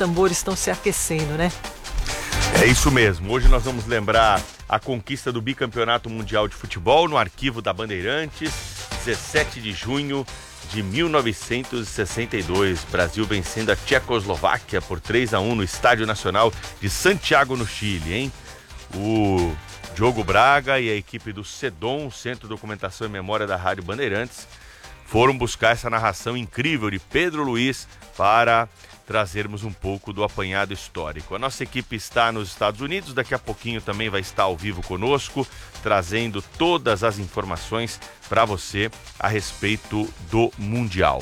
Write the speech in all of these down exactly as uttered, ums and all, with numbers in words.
tambores estão se aquecendo, né? É isso mesmo. Hoje nós vamos lembrar a conquista do bicampeonato mundial de futebol no arquivo da Bandeirantes, dezessete de junho de mil novecentos e sessenta e dois. Brasil vencendo a Tchecoslováquia por três a um no Estádio Nacional de Santiago, no Chile, hein? O Diogo Braga e a equipe do CEDOM, Centro de Documentação e Memória da Rádio Bandeirantes, foram buscar essa narração incrível de Pedro Luiz para trazermos um pouco do apanhado histórico. A nossa equipe está nos Estados Unidos, daqui a pouquinho também vai estar ao vivo conosco, trazendo todas as informações para você a respeito do Mundial.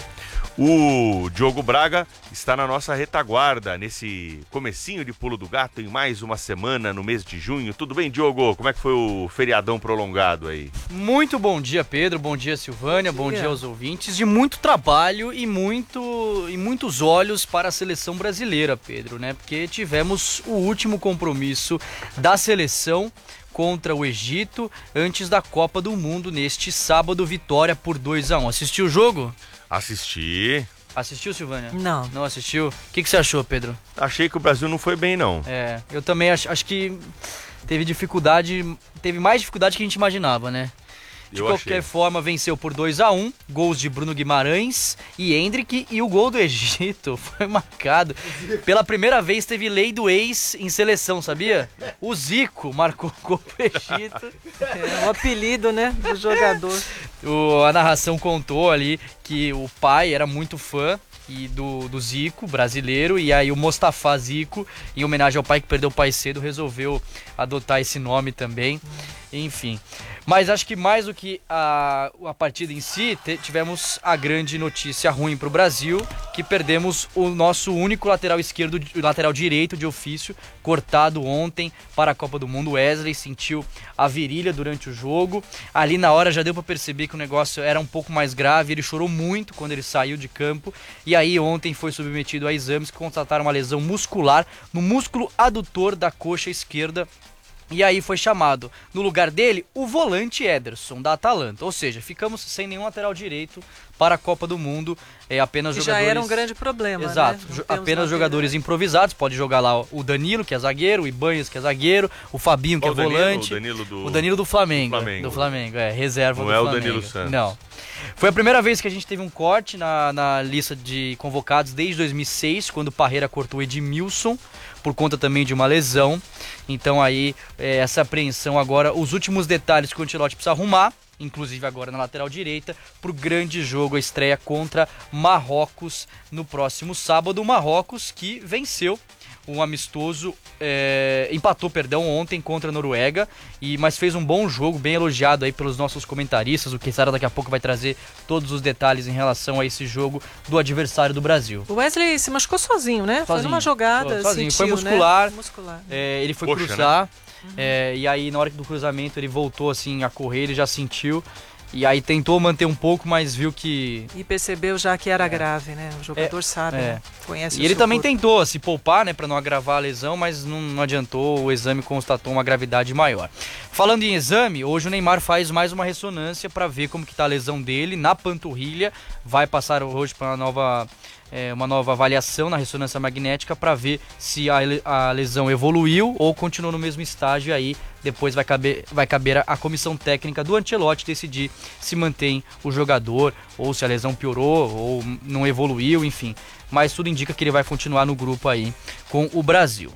O Diogo Braga está na nossa retaguarda nesse comecinho de Pulo do Gato, em mais uma semana no mês de junho. Tudo bem, Diogo? Como é que foi o feriadão prolongado aí? Muito bom dia, Pedro. Bom dia, Silvânia. Bom dia, bom dia aos ouvintes. De muito trabalho e, muito, e muitos olhos para a seleção brasileira, Pedro, né? Porque tivemos o último compromisso da seleção contra o Egito antes da Copa do Mundo neste sábado, vitória por dois a um. Assistiu o jogo? Assisti. Assistiu, Silvânia? Não. Não assistiu? O que, que você achou, Pedro? Achei que o Brasil não foi bem, não. É, eu também acho, acho que teve dificuldade, teve mais dificuldade que a gente imaginava, né? De eu qualquer achei. forma, venceu por dois a um, gols de Bruno Guimarães e Hendrick, e o gol do Egito foi marcado. Pela primeira vez teve lei do ex em seleção, sabia? O Zico marcou o gol do Egito. É o apelido, né, do jogador. O, a narração contou ali que o pai era muito fã e do, do Zico, brasileiro, e aí o Mostafa Zico, em homenagem ao pai que perdeu o pai cedo, resolveu adotar esse nome também. Enfim, mas acho que mais do que a, a partida em si, te, tivemos a grande notícia ruim para o Brasil, que perdemos o nosso único lateral esquerdo, lateral direito de ofício, cortado ontem para a Copa do Mundo. Wesley sentiu a virilha durante o jogo, ali na hora já deu para perceber que o negócio era um pouco mais grave, ele chorou muito quando ele saiu de campo, e aí ontem foi submetido a exames que constataram uma lesão muscular no músculo adutor da coxa esquerda. E aí foi chamado, no lugar dele, o volante Ederson, da Atalanta. Ou seja, ficamos sem nenhum lateral direito para a Copa do Mundo. É apenas que jogadores... já era um grande problema, Exato, né? apenas jogadores improvisados. Pode jogar lá o Danilo, que é zagueiro, o Ibanez, que é zagueiro, o Fabinho, que o é Danilo, volante. O Danilo do... O Danilo do Flamengo. Do Flamengo, do Flamengo é, reserva Não do é Flamengo. o Danilo Santos. Não. Foi a primeira vez que a gente teve um corte na, na lista de convocados desde dois mil e seis, quando o Parreira cortou o Edmilson, por conta também de uma lesão. Então aí, é, essa apreensão agora, os últimos detalhes que o Ancelotti precisa arrumar, inclusive agora na lateral direita, para o grande jogo, a estreia contra Marrocos no próximo sábado. O Marrocos que venceu um amistoso, é, empatou, perdão, ontem contra a Noruega, e, mas fez um bom jogo, bem elogiado aí pelos nossos comentaristas. O Quesada daqui a pouco vai trazer todos os detalhes em relação a esse jogo do adversário do Brasil. O Wesley se machucou sozinho, né? Sozinho, foi numa jogada, sozinho. sentiu, Foi muscular, né? muscular. É, ele foi Poxa, cruzar, né? é, e aí na hora do cruzamento ele voltou assim a correr, ele já sentiu. E aí tentou manter um pouco, mas viu que... E percebeu já que era é. grave, né? O jogador é, sabe, é. né? Conhece E o ele seu também corpo. tentou se poupar, né, para não agravar a lesão, mas não, não adiantou, o exame constatou uma gravidade maior. Falando em exame, hoje o Neymar faz mais uma ressonância para ver como que tá a lesão dele na panturrilha. Vai passar hoje para uma nova... É, uma nova avaliação na ressonância magnética para ver se a, a lesão evoluiu ou continuou no mesmo estágio. Aí depois vai caber, vai caber a, a comissão técnica do Ancelotti decidir se mantém o jogador ou se a lesão piorou ou não evoluiu, enfim. Mas tudo indica que ele vai continuar no grupo aí com o Brasil.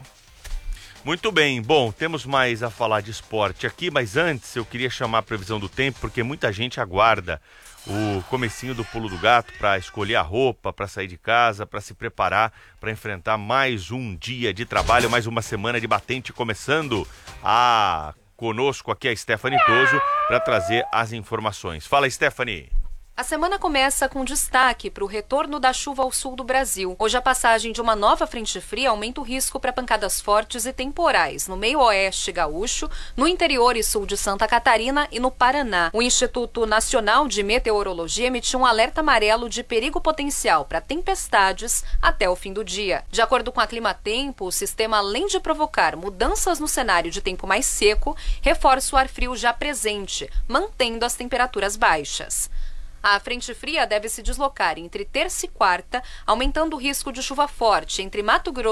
Muito bem, bom, temos mais a falar de esporte aqui, mas antes eu queria chamar a previsão do tempo, porque muita gente aguarda o comecinho do Pulo do Gato para escolher a roupa, para sair de casa, para se preparar para enfrentar mais um dia de trabalho, mais uma semana de batente começando. A conosco aqui a Stephanie Toso para trazer as informações. Fala, Stephanie. A semana começa com destaque para o retorno da chuva ao sul do Brasil. Hoje a passagem de uma nova frente fria aumenta o risco para pancadas fortes e temporais no meio oeste gaúcho, no interior e sul de Santa Catarina e no Paraná. O Instituto Nacional de Meteorologia emitiu um alerta amarelo de perigo potencial para tempestades até o fim do dia. De acordo com a Climatempo, o sistema, além de provocar mudanças no cenário de tempo mais seco, reforça o ar frio já presente, mantendo as temperaturas baixas. A frente fria deve se deslocar entre terça e quarta, aumentando o risco de chuva forte entre Mato Grosso